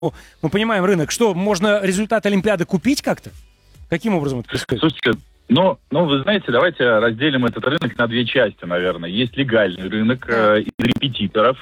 мы понимаем рынок. Что, можно результат Олимпиады купить как-то? Каким образом это происходит? Слушайте, ну, вы знаете, давайте разделим этот рынок на две части, наверное. Есть легальный рынок из репетиторов,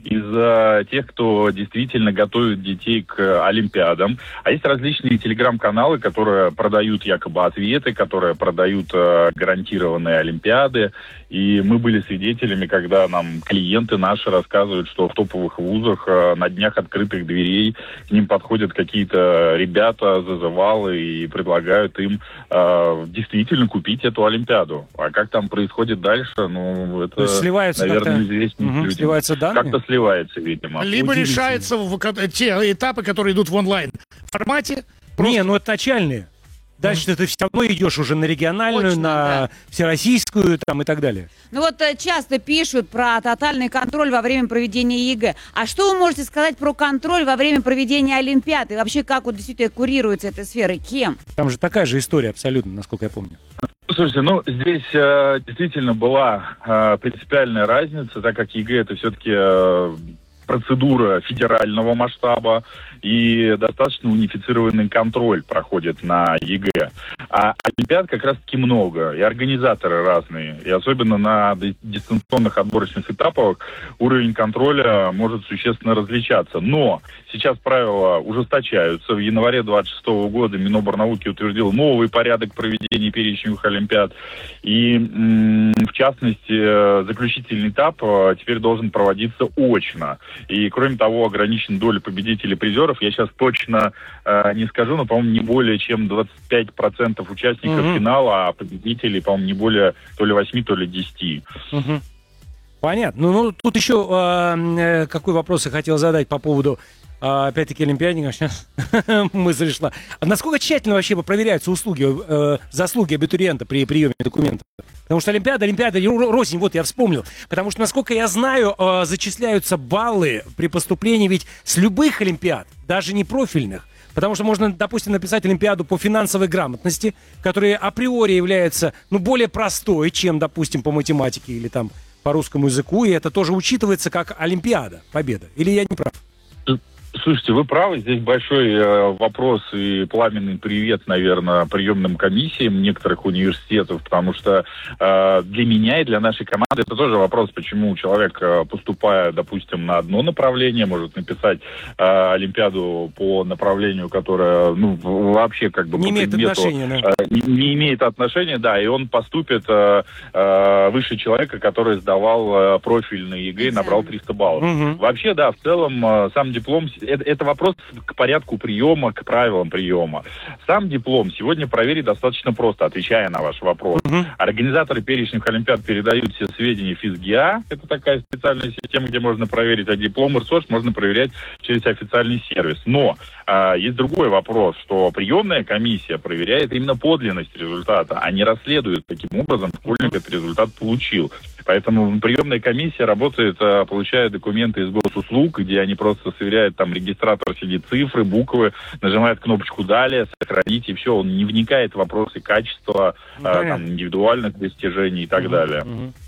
из тех, кто действительно готовит детей к Олимпиадам. А есть различные телеграм-каналы, которые продают якобы ответы, которые продают гарантированные Олимпиады. И мы были свидетелями, когда нам клиенты наши рассказывают, что в топовых вузах на днях открытых дверей к ним подходят какие-то ребята, зазывалы и предлагают им действительно купить эту Олимпиаду. А как там происходит дальше, ну, это, сливаются, наверное, известно людям. Сливаются данные? Как-то сливается, видимо. Либо решаются те этапы, которые идут в онлайн формате. Не, ну это начальные. Дальше ты все равно идешь уже на региональную, всероссийскую там и так далее. Ну вот часто пишут про тотальный контроль во время проведения ЕГЭ. А что вы можете сказать про контроль во время проведения Олимпиады? И вообще, как вот действительно курируется эта сфера? Кем? Там же такая же история абсолютно, насколько я помню. Слушайте, ну, здесь действительно была принципиальная разница, так как ЕГЭ это все-таки процедура федерального масштаба, и достаточно унифицированный контроль проходит на ЕГЭ. А Олимпиад как раз-таки много, и организаторы разные, и особенно на дистанционных отборочных этапах уровень контроля может существенно различаться. Но сейчас правила ужесточаются. В январе 2026 года Миноборнауки утвердил новый порядок проведения перечневых Олимпиад, и в частности заключительный этап теперь должен проводиться очно. И кроме того, ограничена доля победителей и призеров. Я сейчас точно не скажу, но, по-моему, не более чем 25% участников финала, а победителей, по-моему, не более то ли 8, то ли 10. Понятно. Ну, тут еще какой вопрос я хотел задать по поводу, опять-таки, олимпиадников. Сейчас мысль шла. А насколько тщательно вообще проверяются заслуги абитуриента при приеме документов? Потому что Олимпиада, рознь, вот я вспомнил. Потому что, насколько я знаю, зачисляются баллы при поступлении ведь с любых Олимпиад, даже не профильных. Потому что можно, допустим, написать Олимпиаду по финансовой грамотности, которая априори является, более простой, чем, допустим, по математике или там по русскому языку, и это тоже учитывается как Олимпиада, победа. Или я не прав? Слушайте, вы правы, здесь большой вопрос и пламенный привет, наверное, приемным комиссиям некоторых университетов, потому что для меня и для нашей команды это тоже вопрос, почему человек, поступая, допустим, на одно направление, может написать Олимпиаду по направлению, которое, вообще как бы не имеет отношения, не имеет отношения, да, и он поступит выше человека, который сдавал профильный ЕГЭ и набрал 300 баллов. Вообще, да, в целом сам диплом это вопрос к порядку приема, к правилам приема. Сам диплом сегодня проверить достаточно просто, отвечая на ваш вопрос. Организаторы перечневых Олимпиад передают все сведения ФИЗГИА, это такая специальная система, где можно проверить, а диплом РСОШ можно проверять через официальный сервис. Но есть другой вопрос, что приемная комиссия проверяет именно подлинность результата, а не расследует, каким образом школьник этот результат получил. Поэтому приемная комиссия работает, получая документы из госуслуг, где они просто сверяют, там регистратор сидит, цифры, буквы, нажимает кнопочку «Далее», «Сохранить», и все, он не вникает в вопросы качества, индивидуальных достижений и так далее.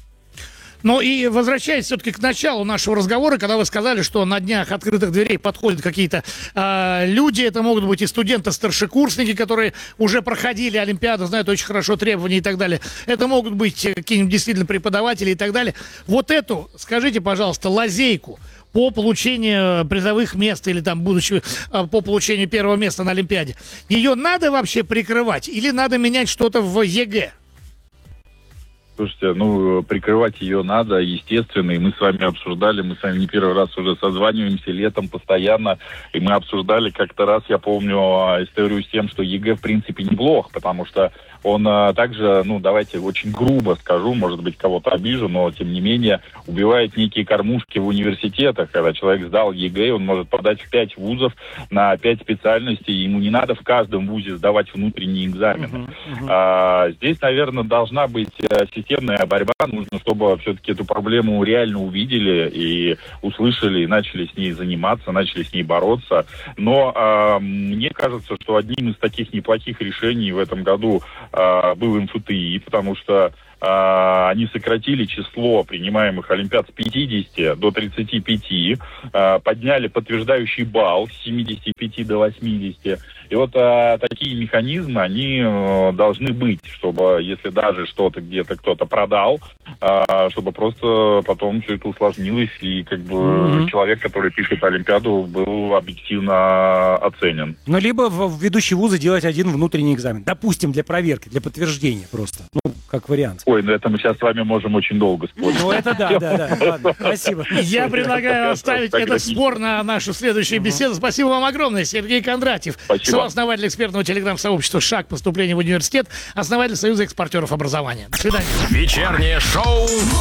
Ну и возвращаясь все-таки к началу нашего разговора, когда вы сказали, что на днях открытых дверей подходят какие-то люди, это могут быть и студенты-старшекурсники, которые уже проходили Олимпиаду, знают очень хорошо требования и так далее. Это могут быть какие-нибудь действительно преподаватели и так далее. Вот эту, скажите, пожалуйста, лазейку по получению призовых мест или там по получению первого места на Олимпиаде, ее надо вообще прикрывать или надо менять что-то в ЕГЭ? Слушайте, прикрывать ее надо, естественно, и мы с вами обсуждали, мы с вами не первый раз уже созваниваемся летом постоянно, и мы обсуждали как-то раз, я помню, историю с тем, что ЕГЭ в принципе неплох, потому что он также, давайте очень грубо скажу, может быть, кого-то обижу, но тем не менее убивает некие кормушки в университетах. Когда человек сдал ЕГЭ, он может подать в 5 вузов на 5 специальностей, ему не надо в каждом вузе сдавать внутренние экзамены. Здесь, наверное, должна быть системная борьба, нужно, чтобы все-таки эту проблему реально увидели и услышали, и начали с ней заниматься, начали с ней бороться. Но мне кажется, что одним из таких неплохих решений в этом году был МФТИ, потому что они сократили число принимаемых олимпиад с 50 до 35, подняли подтверждающий балл с 75 до 80. И вот такие механизмы, они должны быть, чтобы, если даже что-то где-то кто-то продал, чтобы просто потом все это усложнилось, и как бы человек, который пишет Олимпиаду, был объективно оценен. Ну, либо в ведущие вузы делать один внутренний экзамен. Допустим, для проверки, для подтверждения просто. Ну, как вариант. Ой, ну это мы сейчас с вами можем очень долго спорить. Ну, это да. Ладно, спасибо. Я предлагаю оставить этот спор на нашу следующую беседу. Спасибо вам огромное, Сергей Кондратьев. Спасибо. Сооснователь экспертного телеграм-сообщества «Шаг поступления в университет», основатель Союза экспортеров образования. До свидания. Вечернее шоу